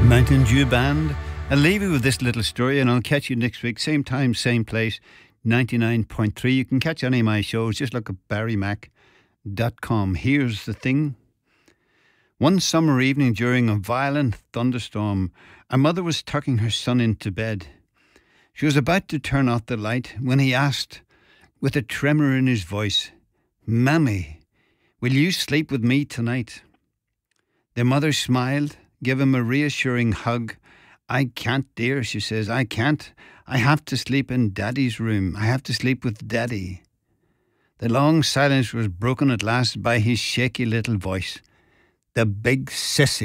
Mountain Dew Band. I'll leave you with this little story and I'll catch you next week. Same time, same place, 99.3. You can catch any of my shows. Just look at barrymac.com. Here's the thing. One summer evening during a violent thunderstorm, a mother was tucking her son into bed. She was about to turn off the light when he asked, with a tremor in his voice, "Mammy, will you sleep with me tonight?" The mother smiled, gave him a reassuring hug. "I can't, dear," she says. "I can't. I have to sleep in Daddy's room. I have to sleep with Daddy." The long silence was broken at last by his shaky little voice. "The big sissy."